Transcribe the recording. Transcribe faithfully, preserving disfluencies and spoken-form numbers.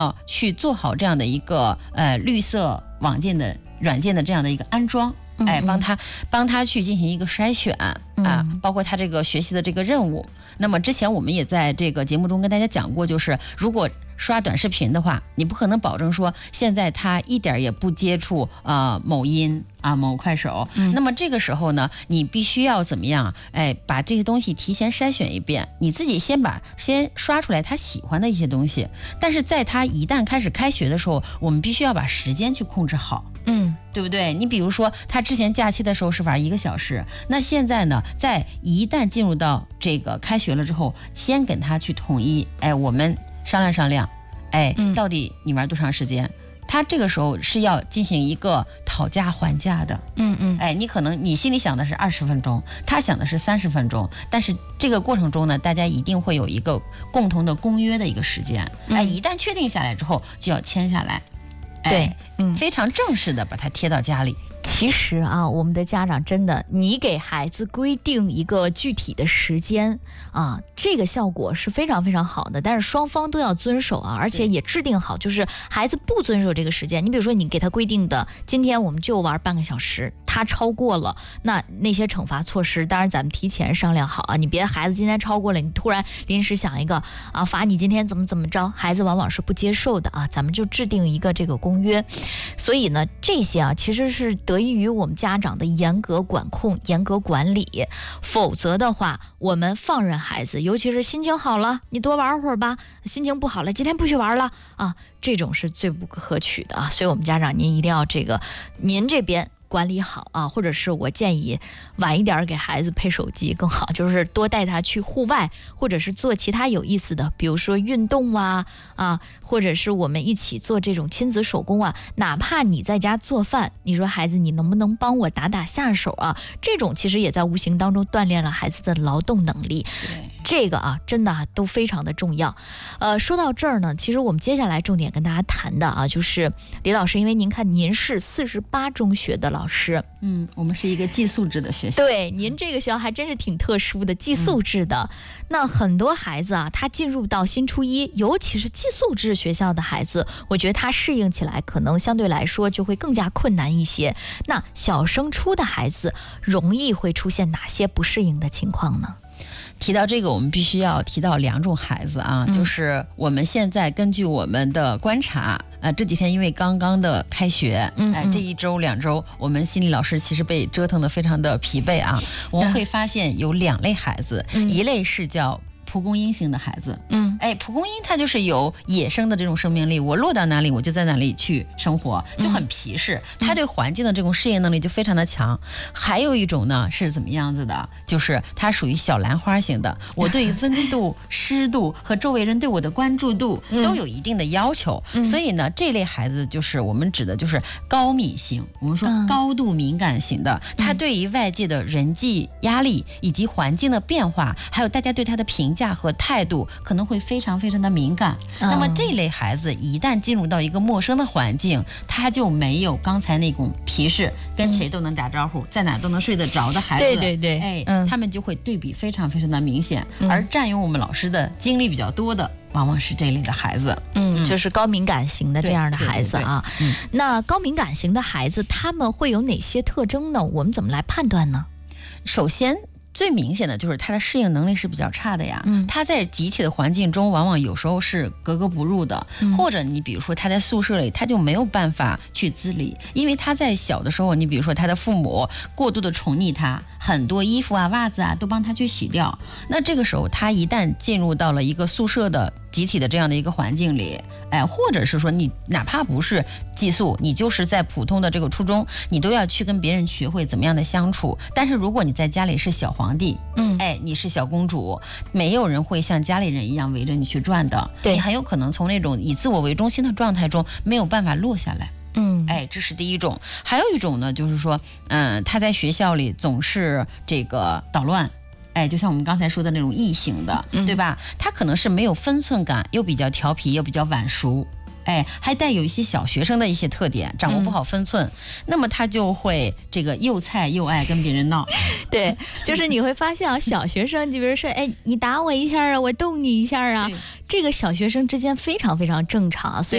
啊去做好这样的一个呃绿色网件的软件的这样的一个安装。哎，帮他帮他去进行一个筛选啊，包括他这个学习的这个任务。那么之前我们也在这个节目中跟大家讲过，就是如果刷短视频的话，你不可能保证说现在他一点也不接触啊、呃、某音啊某快手、嗯。那么这个时候呢，你必须要怎么样？哎，把这些东西提前筛选一遍，你自己先把先刷出来他喜欢的一些东西。但是在他一旦开始开学的时候，我们必须要把时间去控制好。嗯，对不对？你比如说，他之前假期的时候是玩一个小时，那现在呢，在一旦进入到这个开学了之后，先跟他去统一，哎，我们商量商量，哎，到底你玩多长时间？嗯、他这个时候是要进行一个讨价还价的，嗯嗯，哎，你可能你心里想的是二十分钟，他想的是三十分钟，但是这个过程中呢，大家一定会有一个共同的公约的一个时间，嗯、哎，一旦确定下来之后，就要签下来。对，嗯，非常正式的把它贴到家里。 其实啊，我们的家长真的，你给孩子规定一个具体的时间啊，这个效果是非常非常好的。但是双方都要遵守啊，而且也制定好，就是孩子不遵守这个时间，你比如说你给他规定的，今天我们就玩半个小时，他超过了，那那些惩罚措施，当然咱们提前商量好啊，你别孩子今天超过了，你突然临时想一个啊，罚你今天怎么怎么着，孩子往往是不接受的啊，咱们就制定一个这个公约。所以呢，这些啊，其实是得益于我们家长的严格管控、严格管理，否则的话，我们放任孩子，尤其是心情好了，你多玩会儿吧；心情不好了，今天不许玩了啊，这种是最不可取的啊。所以我们家长您一定要这个，您这边管理好啊，或者是我建议晚一点给孩子配手机更好，就是多带他去户外，或者是做其他有意思的，比如说运动啊啊，或者是我们一起做这种亲子手工啊。哪怕你在家做饭，你说孩子你能不能帮我打打下手啊？这种其实也在无形当中锻炼了孩子的劳动能力。这个啊，真的啊都非常的重要。呃，说到这儿呢，其实我们接下来重点跟大家谈的啊，就是李老师，因为您看您是四十八中学的老师， 嗯，我们是一个寄宿制的学校。 对，您这个学校还真是挺特殊的，寄宿制的。嗯、那很多孩子啊，他进入到新初一，尤其是寄宿制学校的孩子，我觉得他适应起来可能相对来说就会更加困难一些。那小升初的孩子容易会出现哪些不适应的情况呢？ 提到这个，我们必须要提到两种孩子啊，嗯、就是我们现在根据我们的观察，呃，这几天因为刚刚的开学，嗯，哎、呃，这一周两周，我们心理老师其实被折腾得非常的疲惫啊。我们会发现有两类孩子，嗯、一类是叫蒲公英型的孩子，嗯，哎，蒲公英它就是有野生的这种生命力，我落到哪里我就在哪里去生活，就很皮实，嗯、它对环境的这种适应能力就非常的强。还有一种呢是怎么样子的，就是它属于小兰花型的，我对温度、湿度和周围人对我的关注度都有一定的要求，嗯、所以呢，这类孩子就是我们指的就是高敏型，我们说高度敏感型的，嗯、他对于外界的人际压力以及环境的变化，还有大家对他的评价和态度可能会非常非常的敏感。嗯、那么这类孩子一旦进入到一个陌生的环境，他就没有刚才那种皮实，跟谁都能打招呼，嗯、在哪都能睡得着的孩子。 对对对， 哎，嗯、他们就会对比非常非常的明显，嗯、而占用我们老师的精力比较多的，往往是这类的孩子。 嗯，就是高敏感型的这样的孩子啊。对对对对，嗯、那高敏感型的孩子，他们会有哪些特征呢？我们怎么来判断呢？ 首先，最明显的就是他的适应能力是比较差的呀，嗯，他在集体的环境中往往有时候是格格不入的，嗯、或者你比如说他在宿舍里他就没有办法去自理，因为他在小的时候，你比如说他的父母过度的宠溺他，很多衣服啊袜子啊都帮他去洗掉，那这个时候他一旦进入到了一个宿舍的集体的这样的一个环境里，哎，或者是说你哪怕不是寄宿，你就是在普通的这个初中，你都要去跟别人学会怎么样的相处。但是如果你在家里是小皇帝，嗯，哎，你是小公主，没有人会像家里人一样围着你去转的，对，你很有可能从那种以自我为中心的状态中没有办法落下来。嗯，哎，这是第一种。还有一种呢，就是说，嗯、呃，他在学校里总是这个捣乱。哎，就像我们刚才说的那种异型的，嗯、对吧？他可能是没有分寸感，又比较调皮，又比较晚熟，哎，还带有一些小学生的一些特点，掌握不好分寸，嗯、那么他就会这个又菜又爱跟别人闹。 对，就是你会发现啊，小学生就比如说，哎，你打我一下啊，我动你一下啊，这个小学生之间非常非常正常，所以